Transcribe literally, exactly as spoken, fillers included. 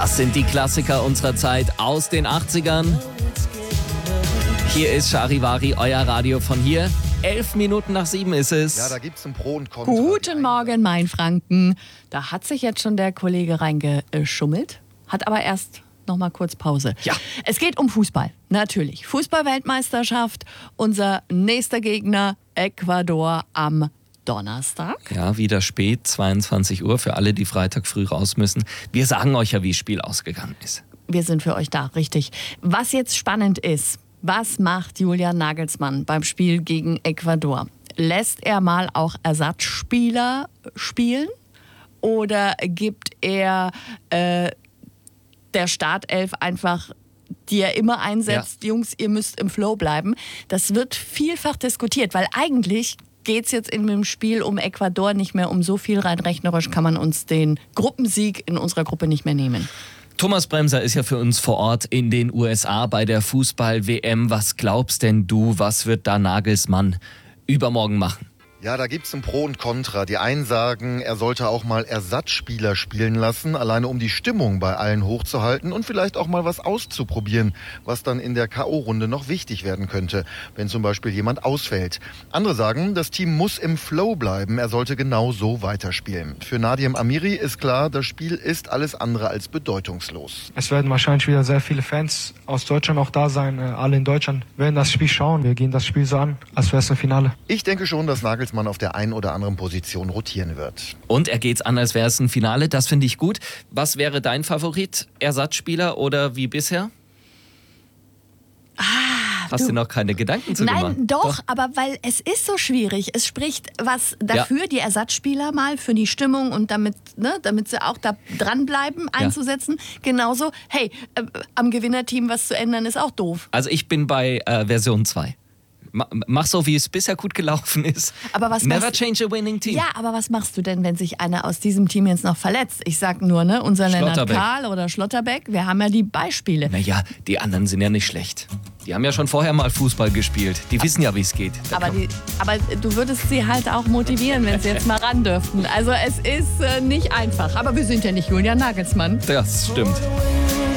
Das sind die Klassiker unserer Zeit aus den achtzigern. Hier ist Charivari, euer Radio von hier. Elf Minuten nach sieben ist es. Ja, da gibt es ein Pro und Contra. Guten Morgen, Mainfranken. Da hat sich jetzt schon der Kollege reingeschummelt, hat aber erst noch mal kurz Pause. Ja. Es geht um Fußball, natürlich. Fußball-Weltmeisterschaft, unser nächster Gegner Ecuador am Donnerstag. Ja, wieder spät, zweiundzwanzig Uhr für alle, die Freitag früh raus müssen. Wir sagen euch ja, wie das Spiel ausgegangen ist. Wir sind für euch da, richtig. Was jetzt spannend ist, was macht Julian Nagelsmann beim Spiel gegen Ecuador? Lässt er mal auch Ersatzspieler spielen? Oder gibt er äh, der Startelf einfach, die er immer einsetzt, ja. Jungs, ihr müsst im Flow bleiben? Das wird vielfach diskutiert, weil eigentlich geht es jetzt in dem Spiel um Ecuador nicht mehr um so viel. Rein rechnerisch kann man uns den Gruppensieg in unserer Gruppe nicht mehr nehmen. Thomas Bremser ist ja für uns vor Ort in den U S A bei der Fußball-W M. Was glaubst denn du, was wird da Nagelsmann übermorgen machen? Ja, da gibt's ein Pro und Contra. Die einen sagen, er sollte auch mal Ersatzspieler spielen lassen, alleine um die Stimmung bei allen hochzuhalten und vielleicht auch mal was auszuprobieren, was dann in der K O-Runde noch wichtig werden könnte, wenn zum Beispiel jemand ausfällt. Andere sagen, das Team muss im Flow bleiben, er sollte genau so weiterspielen. Für Nadim Amiri ist klar, das Spiel ist alles andere als bedeutungslos. Es werden wahrscheinlich wieder sehr viele Fans aus Deutschland auch da sein. Alle in Deutschland werden das Spiel schauen. Wir gehen das Spiel so an, als wäre es ein Finale. Ich denke schon, dass Nagelsmann man auf der einen oder anderen Position rotieren wird. Und er geht's an, als wäre es ein Finale. Das finde ich gut. Was wäre dein Favorit? Ersatzspieler oder wie bisher? Ah, Hast du, du noch keine Gedanken zu Nein, gemacht? doch, doch, aber weil es ist so schwierig. Es spricht was dafür, ja. die Ersatzspieler mal für die Stimmung und damit, ne, damit sie auch da dranbleiben, einzusetzen. Ja. Genauso, hey, äh, am Gewinnerteam was zu ändern, ist auch doof. Also ich bin bei äh, Version zwei. Mach so, wie es bisher gut gelaufen ist. Aber was Never machst, change a winning team. Ja, aber was machst du denn, wenn sich einer aus diesem Team jetzt noch verletzt? Ich sag nur, ne, unser Lennart Kahl oder Schlotterbeck, wir haben ja die Beispiele. Naja, die anderen sind ja nicht schlecht. Die haben ja schon vorher mal Fußball gespielt. Die wissen ja, wie es geht. Aber, die, aber du würdest sie halt auch motivieren, wenn sie jetzt mal ran dürften. Also es ist äh, nicht einfach. Aber wir sind ja nicht Julian Nagelsmann. Das stimmt.